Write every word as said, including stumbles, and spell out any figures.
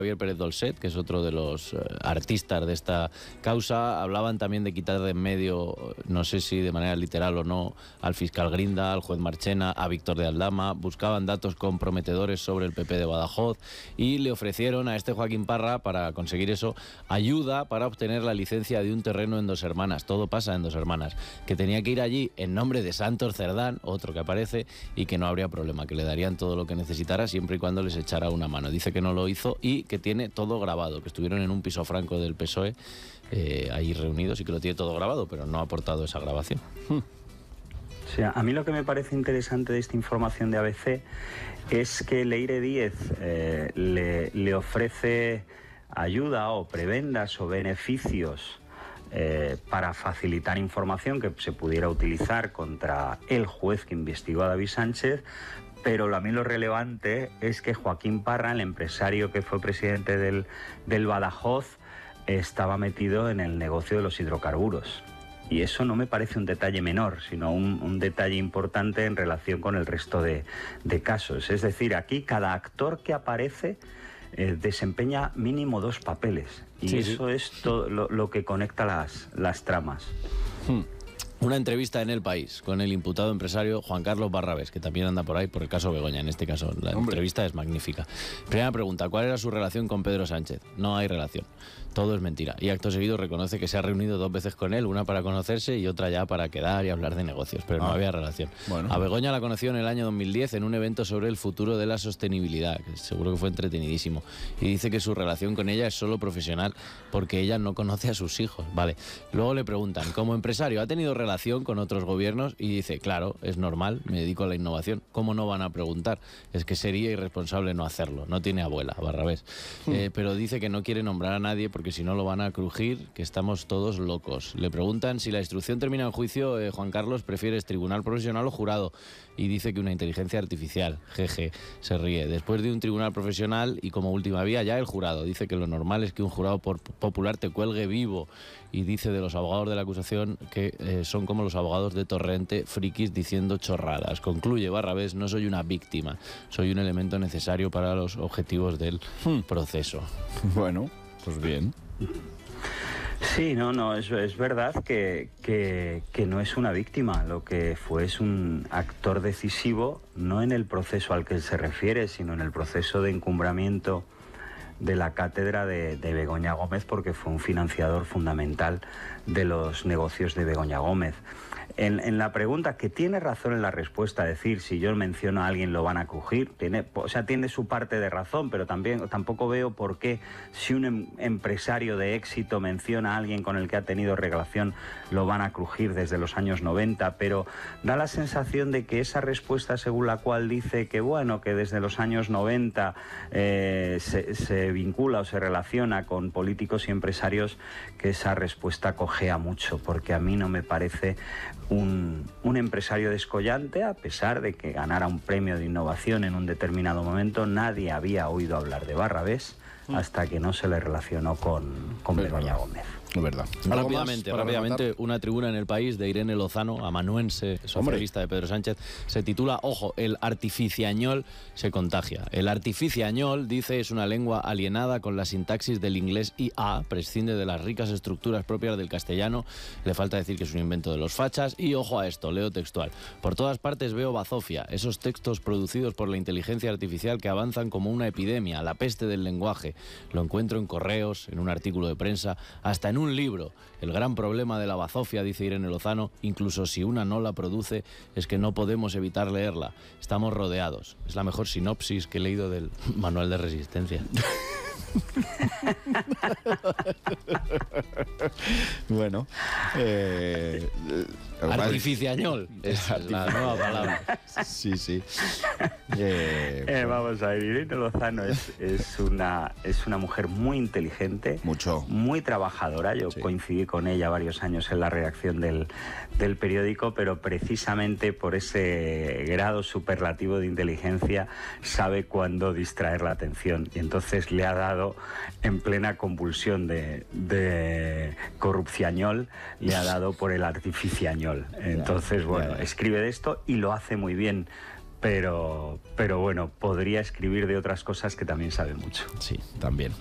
Javier Pérez Dolcet, que es otro de los uh, artistas de esta causa. Hablaban también de quitar de en medio, no sé si de manera literal o no, al fiscal Grinda, al juez Marchena, a Víctor de Aldama. Buscaban datos comprometedores sobre el P P de Badajoz y le ofrecieron a este Joaquín Parra, para conseguir eso, ayuda para obtener la licencia de un terreno en Dos Hermanas. Todo pasa en Dos Hermanas. Que tenía que ir allí en nombre de Santos Cerdán, otro que aparece, y que no habría problema, que le darían todo lo que necesitara siempre y cuando les echara una mano. Dice que no lo hizo y que tiene todo grabado, que estuvieron en un piso franco del P S O E eh, ahí reunidos y que lo tiene todo grabado, pero no ha aportado esa grabación. Hmm. O sea, a mí lo que me parece interesante de esta información de A B C es que Leire Díez eh, le, le ofrece ayuda o prebendas o beneficios eh, para facilitar información que se pudiera utilizar contra el juez que investigó a David Sánchez. Pero a mí lo relevante es que Joaquín Parra, el empresario que fue presidente del, del Badajoz, estaba metido en el negocio de los hidrocarburos. Y eso no me parece un detalle menor, sino un, un detalle importante en relación con el resto de, de casos. Es decir, aquí cada actor que aparece eh, desempeña mínimo dos papeles. Y sí, eso sí. es todo lo, lo que conecta las, las tramas. Hmm. Una entrevista en El País con el imputado empresario Juan Carlos Barrabés, que también anda por ahí por el caso Begoña. En este caso, la Hombre. entrevista es magnífica. Primera pregunta, ¿cuál era su relación con Pedro Sánchez? No hay relación. Todo es mentira. Y acto seguido reconoce que se ha reunido dos veces con él, una para conocerse y otra ya para quedar y hablar de negocios, pero ah. no había relación. Bueno. A Begoña la conoció en el año dos mil diez en un evento sobre el futuro de la sostenibilidad, que seguro que fue entretenidísimo. Y dice que su relación con ella es solo profesional porque ella no conoce a sus hijos. Vale. Luego le preguntan, como empresario, ¿ha tenido relación con otros gobiernos? Y dice, claro, es normal, me dedico a la innovación. ¿Cómo no van a preguntar? Es que sería irresponsable no hacerlo. No tiene abuela, Barrabés. Hmm. Eh, pero dice que no quiere nombrar a nadie porque si no lo van a crujir, que estamos todos locos. Le preguntan si la instrucción termina en juicio, eh, Juan Carlos, ¿prefieres tribunal profesional o jurado? Y dice que una inteligencia artificial. Jeje, se ríe. Después de un tribunal profesional y como última vía ya el jurado. Dice que lo normal es que un jurado por popular te cuelgue vivo. Y dice de los abogados de la acusación que eh, son como los abogados de Torrente, frikis diciendo chorradas. Concluye Barrabés, no soy una víctima, soy un elemento necesario para los objetivos del hmm. proceso. Bueno, pues bien. Sí, no, no, eso es verdad que, que, que no es una víctima, lo que fue es un actor decisivo, no en el proceso al que él se refiere, sino en el proceso de encumbramiento de la cátedra de, de Begoña Gómez, porque fue un financiador fundamental de los negocios de Begoña Gómez. En, en la pregunta, que tiene razón en la respuesta, decir si yo menciono a alguien lo van a crujir, tiene, o sea, tiene su parte de razón, pero también tampoco veo por qué si un em, empresario de éxito menciona a alguien con el que ha tenido relación lo van a crujir desde los años noventa, pero da la sensación de que esa respuesta según la cual dice que bueno, que desde los años noventa eh, se, se vincula o se relaciona con políticos y empresarios, que esa respuesta cojea mucho, porque a mí no me parece Un, un empresario descollante, a pesar de que ganara un premio de innovación en un determinado momento. Nadie había oído hablar de Barrabés hasta que no se le relacionó con, con Begoña Gómez. Es verdad. Rápidamente, rápidamente rematar? Una tribuna en El País de Irene Lozano, amanuense, socialista de Pedro Sánchez, se titula, ojo, el artificiañol se contagia. El artificiañol, dice, es una lengua alienada con la sintaxis del inglés I A, prescinde de las ricas estructuras propias del castellano, le falta decir que es un invento de los fachas, y ojo a esto, leo textual, por todas partes veo bazofia, esos textos producidos por la inteligencia artificial que avanzan como una epidemia, la peste del lenguaje, lo encuentro en correos, en un artículo de prensa, hasta en un libro. El gran problema de la bazofia, dice Irene Lozano, incluso si una no la produce, es que no podemos evitar leerla. Estamos rodeados. Es la mejor sinopsis que he leído del manual de resistencia. Bueno, eh, artificiañol es la nueva palabra. Sí, sí. Eh, eh, vamos a ver, Irene Lozano es, es una es una mujer muy inteligente, mucho, muy trabajadora. Yo sí. coincidí con ella varios años en la redacción del, del periódico, pero precisamente por ese grado superlativo de inteligencia sabe cuándo distraer la atención, y entonces le ha dado en plena convulsión de, de corrupciañol, le ha dado por el artificiañol. Entonces, bueno, escribe de esto y lo hace muy bien. pero, pero bueno, podría escribir de otras cosas que también sabe mucho. Sí, también.